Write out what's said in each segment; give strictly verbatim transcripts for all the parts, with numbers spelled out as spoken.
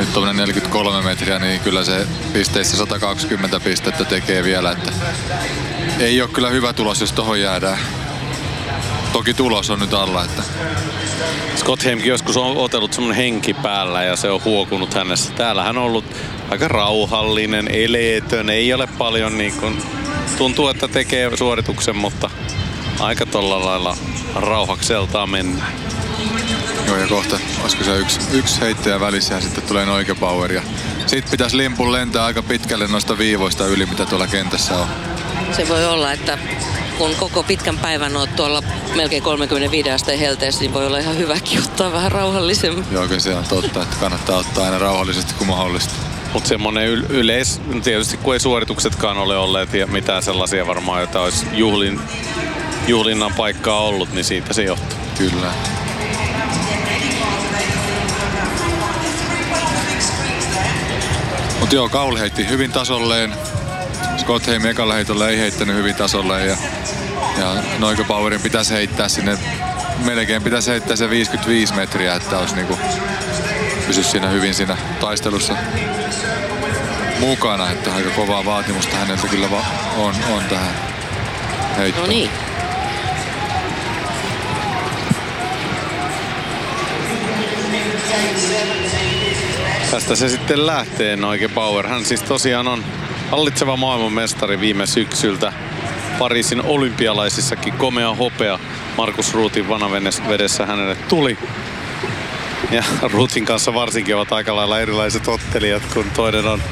nyt tuommoinen neljäkymmentäkolme metriä, niin kyllä se pisteissä sata kaksikymmentä pistettä tekee vielä. Että ei ole kyllä hyvä tulos, jos tohon jäädään. Toki tulos on nyt alla. Että Scott Heimkin joskus on otellut semmonen henki päällä ja se on huokunut hänessä. Täällä hän on ollut aika rauhallinen, eleetön, ei ole paljon niin kuin, tuntuu, että tekee suorituksen, mutta aika tolla lailla rauhakseltaan mennään. Joo, ja kohta olisiko se yksi, yksi heittäjä välissä ja sitten tulee Noike Power. Ja sit pitäisi limpun lentää aika pitkälle noista viivoista yli, mitä tuolla kentässä on. Se voi olla, että kun koko pitkän päivän oot tuolla melkein kolmekymmentäviisi asteen helteessä, niin voi olla ihan hyväkin ottaa vähän rauhallisemmin. Joo, kyllä se on totta, että kannattaa ottaa aina rauhallisesti kuin mahdollista. Mutta semmonen yleis, tietysti kun ei suorituksetkaan ole olleet ja mitään sellaisia varmaan, joita olisi juhlin, juhlinnan paikkaa ollut, niin siitä se johtuu. Kyllä. Mutta joo, Kaul heitti hyvin tasolleen. Scott Heim ekalla heitolla ei heittänyt hyvin tasolleen ja, ja Noike Powerin pitäisi heittää sinne, melkein pitäisi heittää se viisikymmentäviisi metriä, että olisi niinku, pysyisi siinä hyvin siinä taistelussa mukana, että aika kovaa vaatimusta häneltä kyllä on, on tähän heittoon. No niin. Tästä se sitten lähtee Noike Power. Hän siis tosiaan on hallitseva maailmanmestari viime syksyltä. Pariisin olympialaisissakin komea hopea Markus Ruthin vanavedessä hänelle tuli. Ja Ruthin kanssa varsinkin ovat aika lailla erilaiset ottelijat, kun toinen on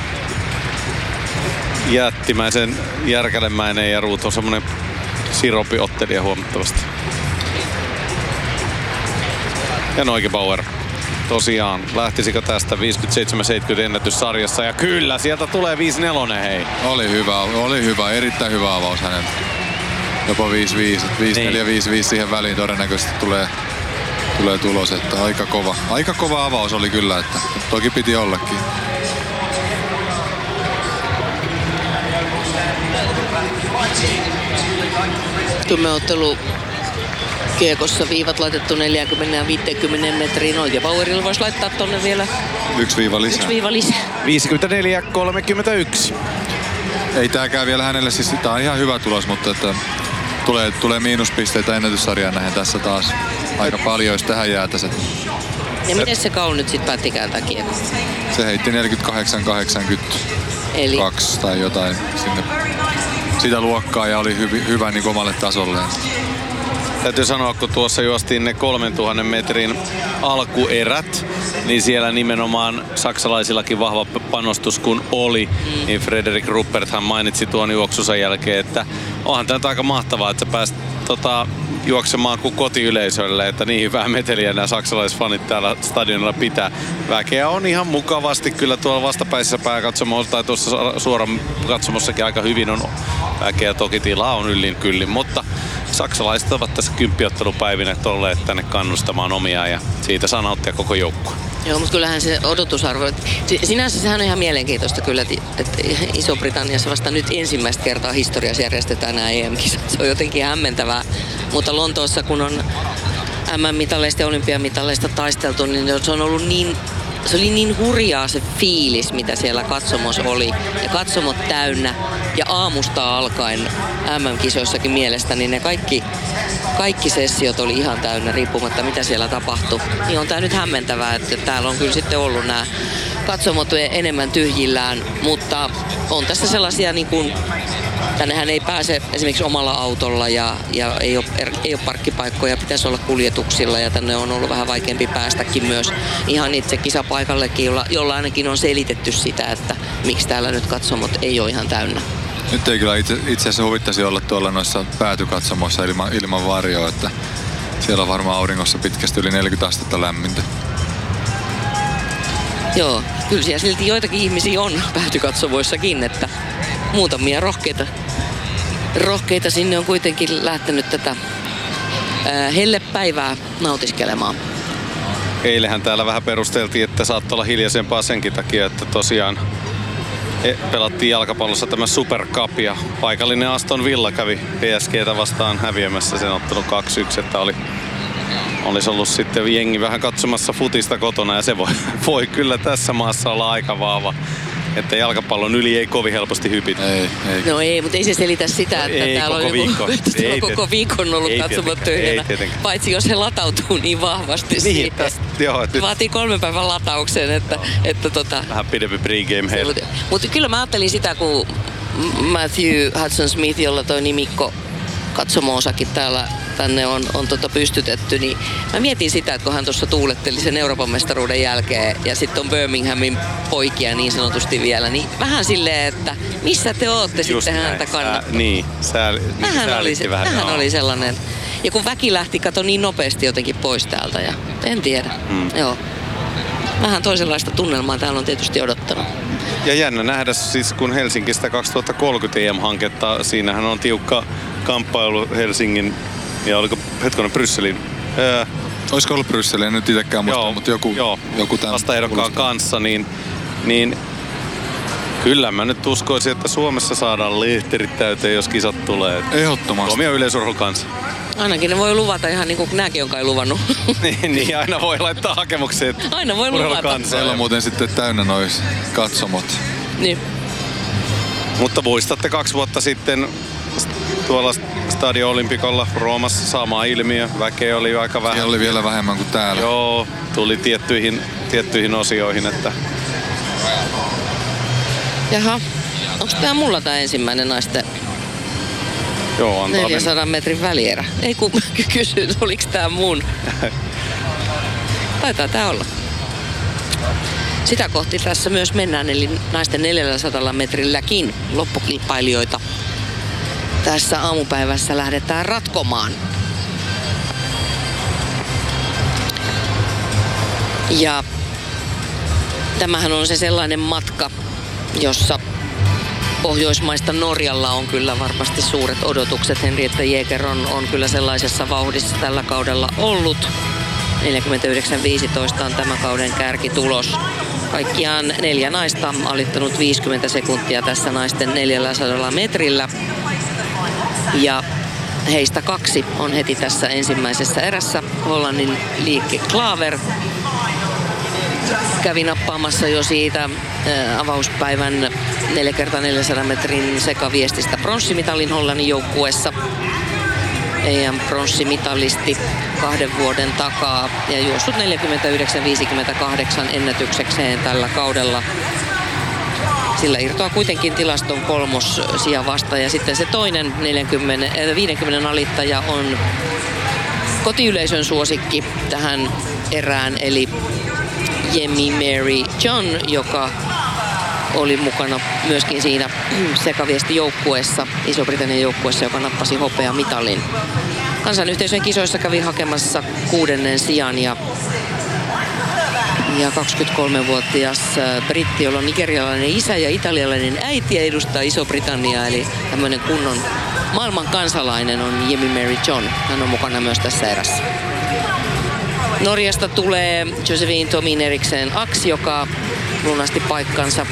jättimäisen järkälemäinen ja Ruth on semmonen siropiottelija huomattavasti. Ja Noike Power. Tosiaan, lähtisikö tästä viisikymmentäseitsemän seitsemänkymmentä ennätyssarjassa? Ja kyllä, sieltä tulee viisi neljä, hei. Oli hyvä, oli hyvä, erittäin hyvä avaus häneltä. Jopa viisi viisi, viisi neljä viisi viisi siihen väliin todennäköisesti tulee, tulee tulos, että aika kova. Aika kova avaus oli kyllä, että toki piti ollakin. Kymmeottelu kiekossa viivat laitettu neljäkymmentä ja viisikymmentä metriin. Noike Powerilla voisi laittaa tonne vielä yksi viiva lisää. Yksi viiva lisää. viisikymmentäneljä kolmekymmentäyksi. Ei tääkään vielä hänelle, siis tää on ihan hyvä tulos, mutta että tulee, tulee miinuspisteitä ennätyssarjaan nähen tässä taas aika paljon, jos tähän jäätäisiin. Ja miten se Kaul nyt sit päätti kääntää kiekko? Se heitti neljäkymmentäkahdeksan kahdeksankymmentäkaksi Eli tai jotain sinne sitä luokkaa ja oli hyvi, hyvä niin omalle tasolleen. Täytyy sanoa, kun tuossa juostiin ne kolmentuhannen metrin alkuerät, niin siellä nimenomaan saksalaisillakin vahva panostus kun oli, mm. niin Frederik Ruppert hän mainitsi tuon juoksunsa jälkeen, että onhan tämä aika mahtavaa, että sä pääst tota, juoksemaan kuin kotiyleisölle, että niin hyvää meteliä nämä saksalaisfanit täällä stadionilla pitää. Väkeä on ihan mukavasti kyllä tuolla vastapäisessä pääkatsomossa tai tuossa suoran katsomossakin aika hyvin on väkeä, toki tilaa on yllin kyllin, mutta saksalaiset ovat tässä kymppiottelupäivinä olleet tänne kannustamaan omiaan ja siitä saa nauttia koko joukkue. Joo, mutta kyllähän se odotusarvo, sinänsä sehän on ihan mielenkiintoista kyllä, että Iso-Britanniassa vasta nyt ensimmäistä kertaa historiassa järjestetään nämä E M-kisat. Se on jotenkin hämmentävää, mutta Lontoossa kun on M M-mitaleista ja olympiamitaleista taisteltu, niin se on ollut niin, se oli niin hurjaa se fiilis, mitä siellä katsomossa oli. Ja katsomot täynnä ja aamusta alkaen M M-kisoissakin mielestäni niin ne kaikki, kaikki sessiot oli ihan täynnä riippumatta mitä siellä tapahtui. Niin on tää nyt hämmentävää, että täällä on kyllä sitten ollut nämä katsomot enemmän tyhjillään, mutta on tässä sellaisia niin kuin tännehän ei pääse esimerkiksi omalla autolla ja, ja ei, ole, ei ole parkkipaikkoja, pitäisi olla kuljetuksilla ja tänne on ollut vähän vaikeampi päästäkin myös ihan itse kisapaikallekin, jolla, jolla ainakin on selitetty sitä, että miksi täällä nyt katsomot ei ole ihan täynnä. Nyt ei kyllä itse, itse asiassa huvittaisi olla tuolla noissa päätykatsomoissa ilman, ilman varjoa, että siellä on varmaan auringossa pitkästi yli neljäkymmentä astetta lämmintä. Joo, kyllä siellä silti joitakin ihmisiä on päätykatsomoissakin, että muutamia rohkeita, rohkeita sinne on kuitenkin lähtenyt tätä ää, hellepäivää nautiskelemaan. Eilähän täällä vähän perusteltiin, että saattoi olla hiljaisempaa senkin takia, että tosiaan pelattiin jalkapallossa tämä Super Cup ja paikallinen Aston Villa kävi P S G:tä vastaan häviämässä sen ottelun kaksi yksi, että oli olisi ollut sitten jengi vähän katsomassa futista kotona ja se voi, voi kyllä tässä maassa olla aika vahva. Että jalkapallon yli ei kovin helposti hypitä. Ei, ei. No ei, mutta ei se selitä sitä, että ei, täällä koko on viikko. joku, että Ei, koko viikon ollut ei katsomot tietenkään, ei tyhjänä. tietenkään. Paitsi jos se latautuu niin vahvasti Niin, siihen. tästä, joo, että nyt Vaatii kolmen päivän latauksen, että, että tota... vähän pidempi pregame heillä. Mutta mut kyllä mä ajattelin sitä, kun Matthew Hudson-Smith, jolla toi nimikko katsomo-osakin täällä tänne on, on tota pystytetty, niin mä mietin sitä, että kun hän tuossa tuuletteli sen Euroopan mestaruuden jälkeen ja sitten on Birminghamin poikia niin sanotusti vielä, niin vähän silleen, että missä te ootte Just sitten näin. häntä kannattaa. Sää, niin, sää, niin Vähän, oli, se, vähän. vähän joo. oli sellainen. Ja kun väki lähti, kato niin nopeasti jotenkin pois täältä ja en tiedä. Mm. Joo. Vähän toisenlaista tunnelmaa täällä on tietysti odottanut. Ja jännä nähdä siis, kun Helsingistä kaksituhattakolmekymmentä E M-hanketta, siinähän on tiukka kamppailu Helsingin ja oliko hetkonen Brysselin. Öö, Olisiko ollut Brysseliä, en nyt itsekään muista, joo, mutta joku, joo, joku tämän vastaehdokkaan kuulostaa. kanssa, niin, niin kyllä mä nyt uskoisin, että Suomessa saadaan lehterit täyteen, jos kisat tulee. Ehdottomasti. Suomi on yleisurheilun kanssa. Ainakin ne voi luvata ihan niin kuin nämäkin on kai luvannut. niin, niin, aina voi laittaa hakemukset. Aina voi luvata. Siellä on muuten sitten täynnä nois katsomot. Niin. Mutta muistatte kaksi vuotta sitten tuolla Stadio Olympikolla Roomassa sama ilmiö. Väkeä oli aika vähän. Siellä oli vielä vähemmän kuin täällä. Joo, tuli tiettyihin, tiettyihin osioihin, että Jaha. Onko tää mulla tää ensimmäinen naisten joo, antaa neljänsadan metrin välierä? Ei kun kysyn, oliko tää mun? Taitaa tää olla. Sitä kohti tässä myös mennään, eli naisten neljälläsadalla metrilläkin loppukilpailijoita. Tässä aamupäivässä lähdetään ratkomaan. Ja tämähän on se sellainen matka, jossa Pohjoismaista Norjalla on kyllä varmasti suuret odotukset. Henrietta Jäger on, on kyllä sellaisessa vauhdissa tällä kaudella ollut. neljäkymmentäyhdeksän viisitoista on tämä kauden kärkitulos. Kaikkiaan neljä naista alittanut viisikymmentä sekuntia tässä naisten neljälläsadalla metrillä. Ja heistä kaksi on heti tässä ensimmäisessä erässä. Hollannin Lieke Klaver kävi nappaamassa jo siitä avauspäivän neljä kertaa neljänsadan metrin sekaviestistä pronssimitalin Hollannin joukkueessa. E M-pronssimitalisti kahden vuoden takaa ja juossut neljäkymmentäyhdeksän viisikymmentäkahdeksan ennätyksekseen tällä kaudella. Sillä irtoaa kuitenkin tilaston kolmos sija vasta ja sitten se toinen neljäkymmentä, viidenkymmenen alittaja on kotiyleisön suosikki tähän erään eli Jemmy Mary John, joka oli mukana myöskin siinä sekaviestijoukkueessa, Iso-Britannian joukkueessa, joka nappasi hopeamitalin. Kansanyhteisön kisoissa kävi hakemassa kuudennen sijan ja, ja kaksikymmentäkolmevuotias britti, jolla on nigerialainen isä ja italialainen äiti ja edustaa Iso-Britanniaa, eli tämmöinen kunnon maailman kansalainen on Jemmy Mary John. Hän on mukana myös tässä erässä. Norjasta tulee Josephine Tomin Eriksen Aks, joka lunasti paikkansa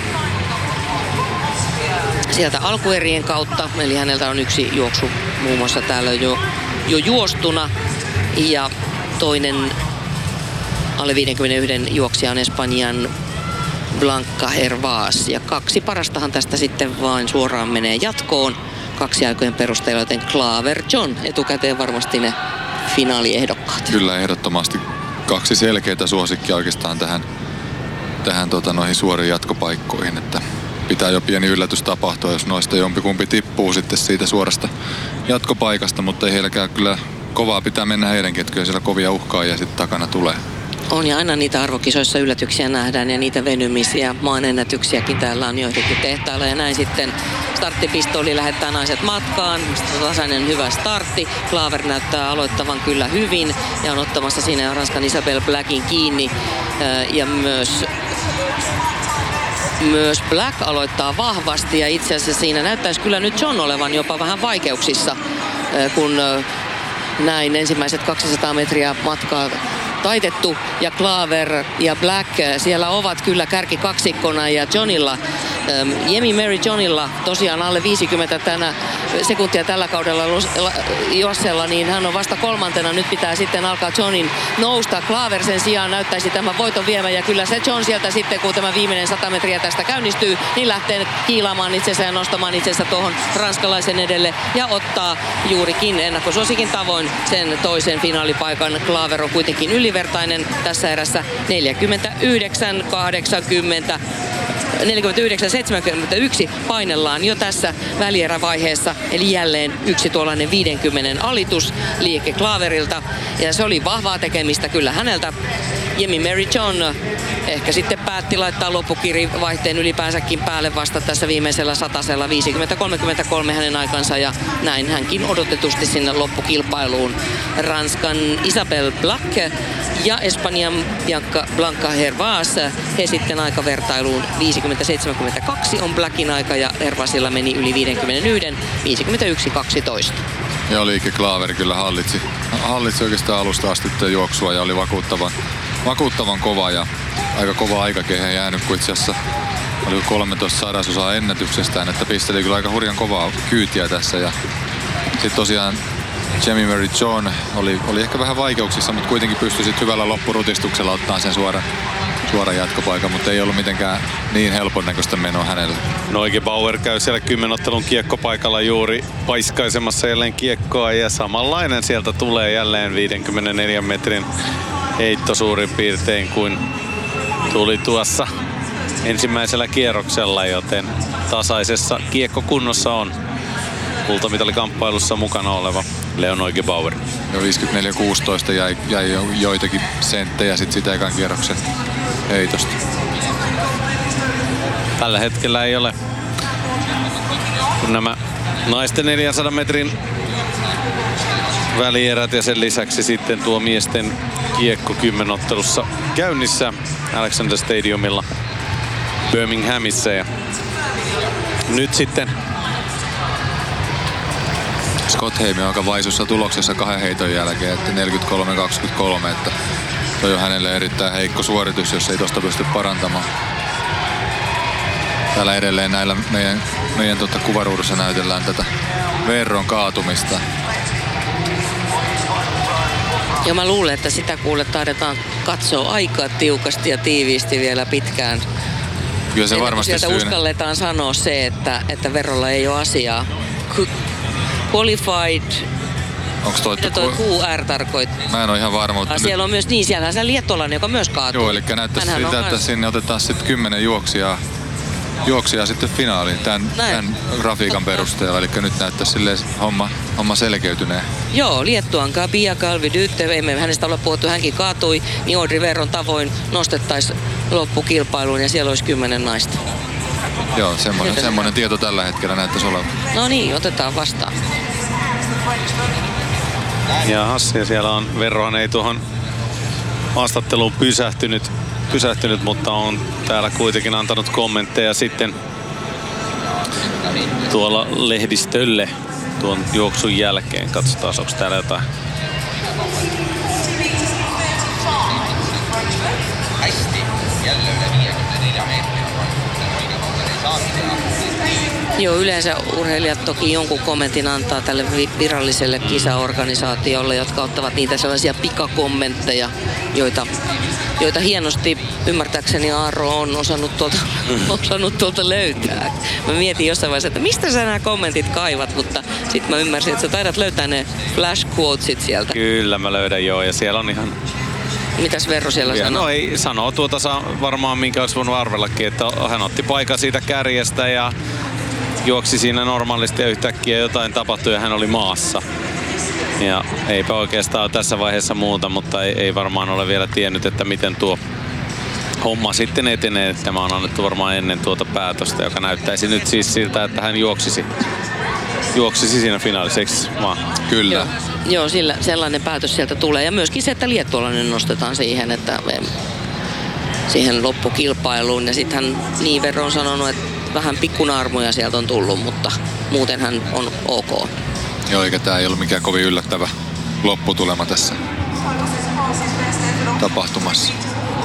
sieltä alkuerien kautta. Eli häneltä on yksi juoksu muun muassa täällä jo, jo juostuna. Ja toinen alle viidenkymmenenyhden juoksija on Espanjan Blanca Hervás. Ja kaksi parastahan tästä sitten vain suoraan menee jatkoon. Kaksi aikojen perusteella, joten Klaver John etukäteen varmasti ne finaaliehdokkaat. Kyllä ehdottomasti kaksi selkeää suosikkia oikeastaan tähän, tähän tota, noihin suoriin jatkopaikkoihin, että pitää jo pieni yllätys tapahtua, jos noista jompikumpi tippuu sitten siitä suorasta jatkopaikasta, mutta ei heilläkään kyllä kovaa pitää mennä heidänkin, että kyllä siellä kovia uhkaajia sitten takana tulee. On ja aina niitä arvokisoissa yllätyksiä nähdään ja niitä venymisiä, maanennätyksiäkin täällä on joitakin tehtailla ja näin sitten starttipistooli lähettää naiset matkaan. Tasainen hyvä startti. Klaver näyttää aloittavan kyllä hyvin ja on ottamassa siinä Ranskan Isabelle Blackin kiinni ja myös Myös Black aloittaa vahvasti ja itse asiassa siinä näyttäisi kyllä nyt John olevan jopa vähän vaikeuksissa, kun näin ensimmäiset kaksisataa metriä matkaa taitettu ja Klaver ja Black siellä ovat kyllä kärkikaksikkona ja Johnilla, Jemi Mary Johnilla tosiaan alle viisikymmentä tänä sekuntia tällä kaudella juossella, niin hän on vasta kolmantena. Nyt pitää sitten alkaa Johnin nousta. Klaver sen sijaan näyttäisi tämän voiton viemään ja kyllä se John sieltä sitten, kun tämä viimeinen sata metriä tästä käynnistyy, niin lähtee kiilaamaan itsensä ja nostamaan itsensä tuohon ranskalaisen edelle ja ottaa juurikin ennakkosuosikin tavoin sen toisen finaalipaikan. Klaver on kuitenkin ylivertainen tässä erässä neljäkymmentäyhdeksän kahdeksankymmentä. neljäkymmentäyhdeksän seitsemänkymmentäyksi painellaan jo tässä välierävaiheessa, eli jälleen yksi tuollainen viidenkymmenen alitus liike Klaverilta. Ja se oli vahvaa tekemistä kyllä häneltä. Jemi Mary John ehkä sitten päätti laittaa loppukirivaihteen ylipäänsäkin päälle vasta tässä viimeisellä satasella. viisikymmentä kolmekymmentäkolme hänen aikansa ja näin hänkin odotetusti sinne loppukilpailuun. Ranskan Isabelle Black ja Espanjan Bianca Blanca Hervás, he sitten aikavertailuun viisikymmentä seitsemänkymmentäkaksi on Blackin aika ja Hervásilla meni yli viisikymmentäyksi viisikymmentäyksi kaksitoista. Ja liike Klaver kyllä hallitsi, hallitsi oikeastaan alusta asti juoksua ja oli vakuuttavan, vakuuttavan kova ja aika kova aikakehe jäänyt, kun itse asiassa oli kolmetoista sadasosaa ennätyksestään, että pisteli kyllä aika hurjan kovaa kyytiä tässä. Ja sitten tosiaan Jemi Mary John oli, oli ehkä vähän vaikeuksissa, mutta kuitenkin pystyi sitten hyvällä loppurutistuksella ottaa sen suoran, suoran jatkopaikan, mutta ei ollut mitenkään niin helpon näköistä menoa hänelle. Neugebauer käy siellä kymmenottelun kiekkopaikalla juuri paiskaisemassa jälleen kiekkoa ja samanlainen sieltä tulee jälleen viisikymmentäneljä metrin heitto suurin piirtein kuin tuli tuossa ensimmäisellä kierroksella, joten tasaisessa kiekkokunnossa on kultamitaalikamppailussa mukana oleva Leo Neugebauer. Jo viisikymmentäneljä kuusitoista jäi, jäi jo joitakin senttejä sit sitä ekan kierroksen heitosta. Tällä hetkellä ei ole, kun nämä naisten neljänsadan metrin välierät ja sen lisäksi sitten tuo miesten kiekko kymmenottelussa käynnissä Alexander Stadiumilla Birminghamissa. Ja nyt sitten Scott Heimi on aika vaisussa tuloksessa kahden heiton jälkeen, että neljäkymmentäkolme kaksikymmentäkolme, että toi on hänelle erittäin heikko suoritus, jos ei tosta pysty parantamaan. Täällä edelleen näillä meidän, meidän tuota kuvaruudussa näytellään tätä Verron kaatumista. Ja mä luulen, että sitä kuule taidetaan katsoa aika tiukasti ja tiiviisti vielä pitkään. Kyllä se ennen varmasti sieltä syynä. uskalletaan sanoa se, että, että Verrolla ei ole asiaa. Qualified. Onks toi, Mitä toi Q R tarkoittaa? Mä en ole ihan varma, mutta Ah, siellä on myös niin, siellä on se liettualainen, joka myös kaatuu. joo, eli näyttäisi Hänhän siltä, on että kans- sinne otetaan sitten kymmenen juoksijaa, juoksijaa sitten finaaliin tämän, tämän grafiikan perusteella. Eli nyt näyttäisi silleen homma, homma selkeytyneen. Joo, Liettuan Gabia Galvidytte, emme hänestä ole puhuttu, hänkin kaatui, niin Audrey Verron tavoin nostettaisiin loppukilpailuun ja siellä olisi kymmenen naista. Joo, semmoinen, semmoinen tieto tällä hetkellä näyttäisi olevan. No niin, otetaan vastaan. ja ja siellä on, Verrohan ei tuohon haastatteluun pysähtynyt, pysähtynyt, mutta on täällä kuitenkin antanut kommentteja sitten tuolla lehdistölle tuon juoksun jälkeen. Katsotaan, onko täällä jotain. Joo, yleensä urheilijat toki jonkun kommentin antaa tälle vi- viralliselle kisaorganisaatiolle, jotka ottavat niitä sellaisia pikakommentteja, joita, joita hienosti ymmärtääkseni Aaro on osannut tuolta, osannut tuolta löytää. Mä mietin jossain vaiheessa, että mistä sä nämä kommentit kaivat, mutta sitten mä ymmärsin, että sä taidat löytää ne flash quotesit sieltä. Kyllä mä löydän joo, ja siellä on ihan... Mitäs Verro siellä Ja sanoo? no ei sanoo tuota saa varmaan minkä olisi voinut arvellakin, että hän otti paikan siitä kärjestä ja juoksi siinä normaalisti ja yhtäkkiä jotain tapahtui ja hän oli maassa. Ja eipä oikeastaan tässä vaiheessa muuta, mutta ei, ei varmaan ole vielä tiennyt, että miten tuo homma sitten etenee. Tämä on annettu varmaan ennen tuota päätöstä, joka näyttäisi nyt siis siltä, että hän juoksisi, juoksisi siinä finaalissa, eikö vaan? Kyllä. Joo, joo sillä, sellainen päätös sieltä tulee. Ja myöskin se, että liettualainen nostetaan siihen, että siihen loppukilpailuun. Ja sitten hän niin verran on sanonut, että vähän pikkunaarmuja sieltä on tullut, mutta muuten hän on ok. Joo, eikä tää ei ollut mikään kovin yllättävä lopputulema tässä tapahtumassa.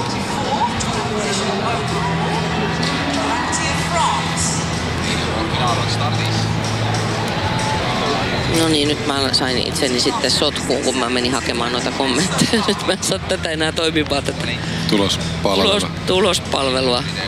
No niin, nyt mä sain itseni sitten sotkuun, kun mä menin hakemaan noita kommentteja. Nyt mä en saa tätä enää toimivaa tätä Tulospalvelu. tulos, tulospalvelua.